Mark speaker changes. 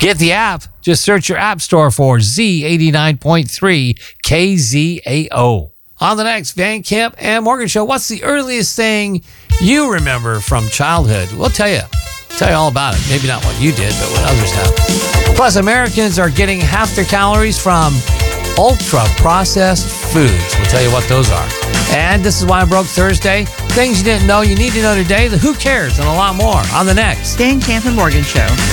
Speaker 1: Get the app. Just search your app store for Z89.3 KZAO. On the next Van Camp and Morgan Show, what's the earliest thing you remember from childhood? We'll tell you all about it. Maybe not what you did, but what others have. Plus, Americans are getting half their calories from ultra-processed foods. We'll tell you what those are. And this is Why I'm Broke Thursday. Things you didn't know you need to know today. The Who Cares and a lot more on the next
Speaker 2: Van Camp and Morgan Show.